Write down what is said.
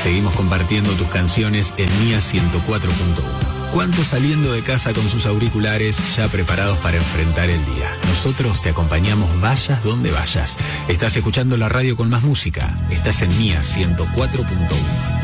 Seguimos compartiendo tus canciones en Mía 104.1. ¿Cuántos saliendo de casa con sus auriculares ya preparados para enfrentar el día? Nosotros te acompañamos vayas donde vayas. Estás escuchando la radio con más música. Estás en Mía 104.1.